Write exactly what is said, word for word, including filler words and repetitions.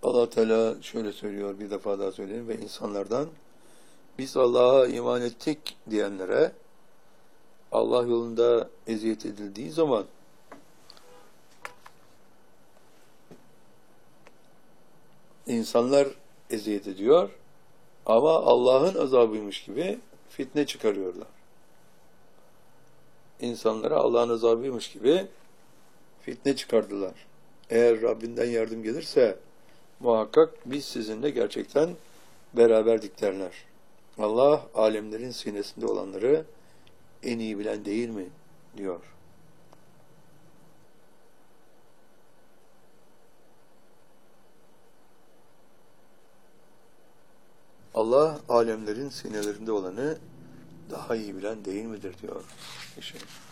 Allah Teala şöyle söylüyor, bir defa daha söyleyeyim, ve insanlardan biz Allah'a iman ettik diyenlere Allah yolunda eziyet edildiği zaman insanlar eziyet ediyor ama Allah'ın azabıymış gibi fitne çıkarıyorlar. İnsanlara Allah'ın azabıymış gibi fitne çıkardılar. Eğer Rabbinden yardım gelirse muhakkak biz sizinle gerçekten beraberdik derler. Allah alemlerin sinesinde olanları en iyi bilen değil mi? Diyor. Allah alemlerin sinelerinde olanı daha iyi bilen değil midir diyor. Teşekkür.